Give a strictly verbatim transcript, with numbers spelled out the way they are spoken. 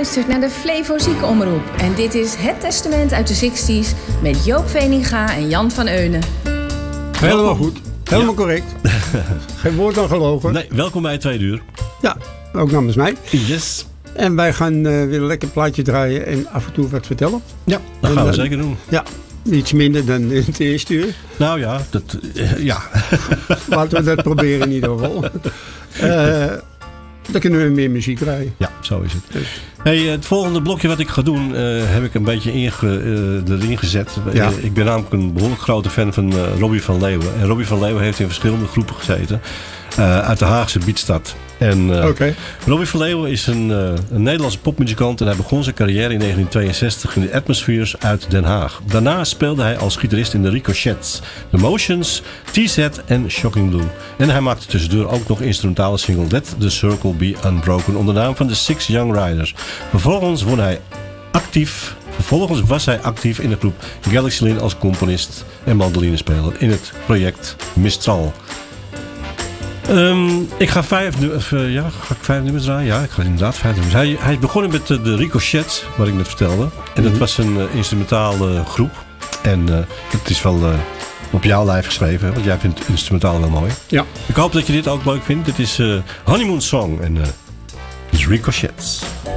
luistert naar de Flevo Ziekenomroep. En dit is Het Testament uit de zestig's met Joop Veninga en Jan van Eunen. Helemaal goed. Helemaal ja. Correct. Geen woord aan gelogen. Nee, welkom bij het tweede uur. Ja, ook namens mij. Yes. En wij gaan uh, weer een lekker plaatje draaien en af en toe wat vertellen. Ja, dat gaan en, we uh, zeker doen. Ja, iets minder dan in het eerste uur. Nou ja, dat, uh, ja. Laten we dat proberen in ieder geval. Uh, dan kunnen we meer muziek draaien. Ja, zo is het. Dus. Hey, het volgende blokje wat ik ga doen, uh, heb ik een beetje inge, uh, erin gezet. Ja. Uh, ik ben namelijk een behoorlijk grote fan van uh, Robbie van Leeuwen. En Robbie van Leeuwen heeft in verschillende groepen gezeten. Uh, uit de Haagse Beatstad. En uh, okay. Robbie van Leeuwen is een, uh, een Nederlandse popmuzikant en hij begon zijn carrière in negentien tweeënzestig in de Atmospheres uit Den Haag. Daarna speelde hij als gitarist in de Ricochets, The Motions, T-Z en Shocking Blue. En hij maakte tussendoor ook nog instrumentale single Let the Circle Be Unbroken onder de naam van de Six Young Riders. Vervolgens won hij actief, vervolgens was hij actief in de groep Galaxy Lin als componist en mandolinespeler in het project Mistral. Um, ik ga vijf, uh, ja, ga ik vijf nummers draaien? Ja, ik ga inderdaad vijf nummers. Hij, hij is begonnen met uh, de Ricochets, wat ik net vertelde. En mm-hmm. dat was een uh, instrumentale groep. En uh, het is wel uh, op jouw lijf geschreven, want jij vindt instrumentaal wel mooi. Ja. Ik hoop dat je dit ook leuk vindt. Dit is uh, Honeymoon Song en uh, het is Ricochets.